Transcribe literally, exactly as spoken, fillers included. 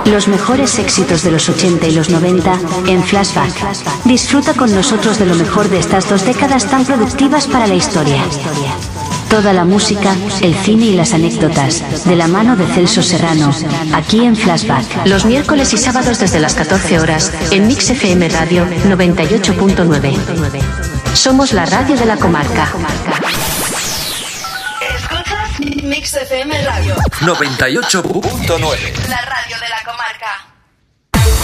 Los mejores éxitos de los ochenta y los noventa en Flashback. Disfruta con nosotros de lo mejor de estas dos décadas tan productivas para la historia. Toda la música, el cine y las anécdotas, de la mano de Celso Serrano, aquí en Flashback. Los miércoles y sábados desde las catorce horas, en Mix F M Radio noventa y ocho punto nueve. Somos la radio de la comarca. Escuchas Mix F M Radio noventa y ocho punto nueve. La radio de la comarca.